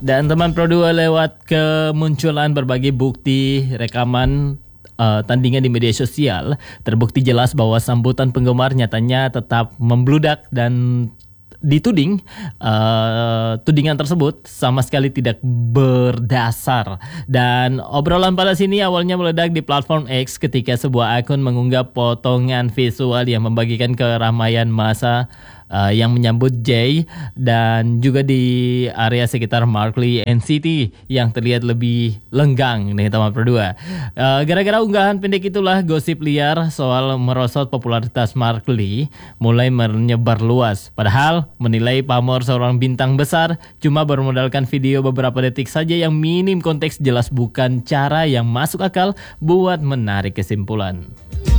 Dan teman Pro 2 lewat kemunculan berbagai bukti rekaman tandingan di media sosial, terbukti jelas bahwa sambutan penggemar nyatanya tetap membludak dan tudingan tersebut sama sekali tidak berdasar. Dan obrolan panas ini awalnya meledak di platform X ketika sebuah akun mengunggah potongan visual yang membagikan keramaian massa yang menyambut Jay dan juga di area sekitar Markley NCT yang terlihat lebih lenggang nih teman Pro 2. Gara-gara unggahan pendek itulah gosip liar soal merosot popularitas Markley mulai menyebar luas. Padahal menilai pamor seorang bintang besar cuma bermodalkan video beberapa detik saja yang minim konteks jelas bukan cara yang masuk akal buat menarik kesimpulan.